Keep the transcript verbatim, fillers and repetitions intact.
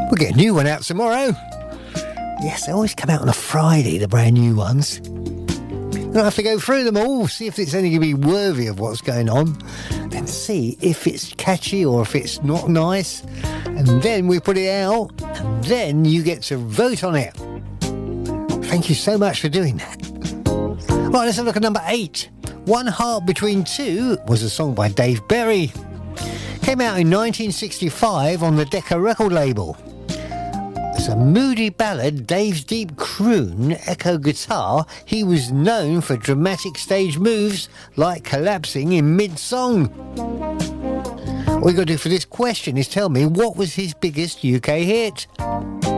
We'll get a new one out tomorrow. Yes, they always come out on a Friday, the brand new ones. I'll have to go through them all, see if it's any going to be worthy of what's going on, then see if it's catchy or if it's not nice, and then we put it out, and then you get to vote on it. Thank you so much for doing that. Right, let's have a look at number eight. One Heart Between Two was a song by Dave Berry. Came out in nineteen sixty-five on the Decca record label. It's a moody ballad, Dave's deep croon, echo guitar. He was known for dramatic stage moves like collapsing in mid-song. All you got to do for this question is tell me what was his biggest U K hit.